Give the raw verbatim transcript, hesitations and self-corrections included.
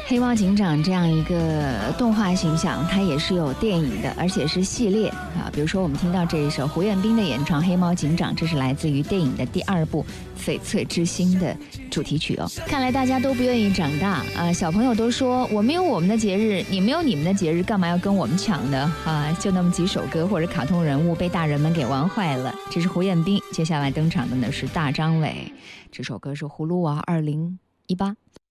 黑猫警长这样一个动画形象，它也是有电影的，而且是系列啊。比如说我们听到这一首胡彦斌的演唱《黑猫警长》，这是来自于电影的第二部《翡翠之星》的主题曲哦。看来大家都不愿意长大啊，小朋友都说我们有我们的节日，你们有你们的节日，干嘛要跟我们抢呢？啊，就那么几首歌或者卡通人物被大人们给玩坏了。这是胡彦斌，接下来登场的呢是大张伟，这首歌是《葫芦娃二零一八》。